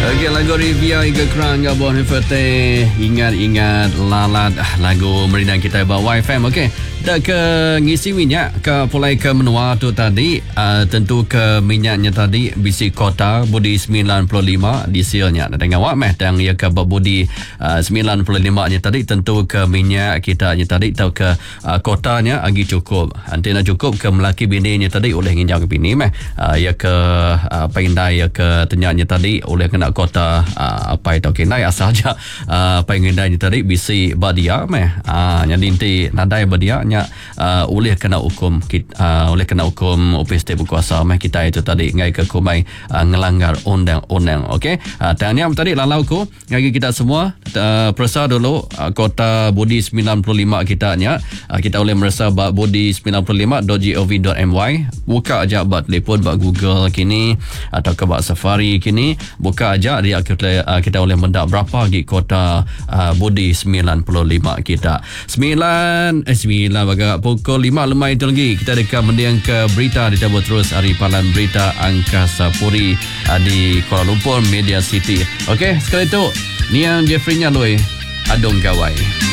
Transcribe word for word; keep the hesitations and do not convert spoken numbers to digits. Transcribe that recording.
Okey, lagu Rivia Iga Kerang Gabon Hifate Ingat-ingat Lalat lagu merinan kita bawa Y F M. Okey, dah ke ngisi minyak ke pulai ke menua tu tadi, uh, tentu ke minyaknya tadi bisi kota budi sembilan puluh lima di silnya dengan awak meh dan ia ke budi uh, sembilan puluh lima nya tadi tentu ke minyak kita nya tadi tau ke uh, kotanya agi cukup antena cukup ke melaki bini nya tadi oleh nginjau ke bini meh uh, ia ke uh, paindai ia ke tenyaknya tadi oleh kena kota uh, apa itu kinai asal aja uh, pengendainya tadi bisi badia meh uh, nya dinti nadai badia nya uh, oleh kena hukum uh, oleh kena hukum O P S T berkuasa meh kita itu tadi ngai ke kumai uh, ngelanggar undang-undang. Okey, uh, dan yang tadi lalau ku ngagi kita semua uh, perasa dulu uh, kota budi sembilan puluh lima kita nya uh, kita boleh merasa bak budi sembilan puluh lima dot gov dot my buka aja bak telefon bak Google kini atau ke bak Safari kini buka aja dia kita, uh, kita boleh mendak berapa lagi kota uh, budi sembilan puluh lima kita. Sembilan eh sembilan baga pukul lima lemai itu lagi kita dekat mendiang ke berita ditabut terus hari palan berita Angkasa Puri uh, di Kuala Lumpur Media City. Okey, sekali itu Niang Jeffrey Nyaloi Adong Gawai.